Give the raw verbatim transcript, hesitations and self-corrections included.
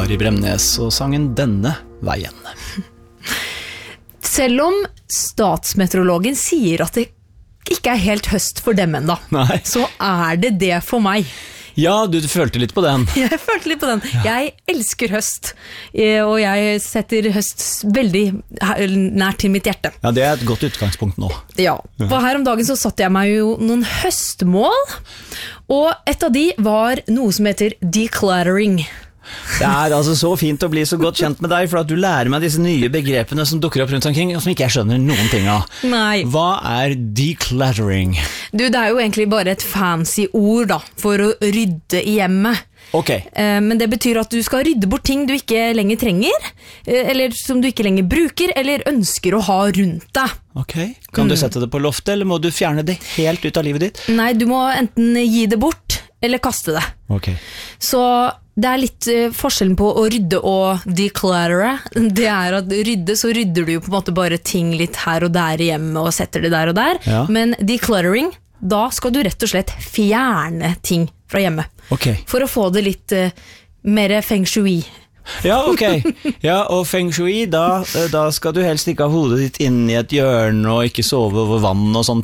Kari Bremnes og sangen Denne veien. Selv om statsmeteorologen sier at det ikke er helt høst for dem enda, Nei. så er det det for meg. Ja, du, du følte litt på den. Jeg følte litt på den. Jeg elsker høst, og jeg setter høst veldig nært til mitt hjerte. Ja, det er et godt utgangspunkt nå. Ja, for her om dagen så satte jeg meg jo noen høstmål, og et av de var noe som heter decluttering. Det er altså så fint å bli så godt kjent med deg, for at du lærer meg disse nye begrepene som dukker opp rundt omkring, og som ikke jeg skjønner noen ting av. Nei. Hva er decluttering? Du, det er jo egentlig bare et fancy ord da, for å rydde i hjemmet. Ok. Eh, men det betyr at du skal rydde bort ting du ikke lenger trenger, eh, eller som du ikke lenger bruker, eller ønsker å ha rundt deg. Ok. Kan du sette det på loftet, eller må du fjerne det helt ut av livet ditt? Nei, du må enten gi det bort, eller kaste det. Ok. Så det er litt uh, forskjellen på å rydde og decluttere. Det er at rydde, så rydder du jo på en måte bare ting litt her og der i hjemmet og setter det der og der. Ja. Men decluttering, da skal du rett og slett fjerne ting fra hjemmet. Ok. For å få det litt uh, mer feng shui. Ja, ok. Ja, og feng shui, da, da skal du helst ikke ha hodet ditt inn i et hjørne og ikke sove over vann og sånne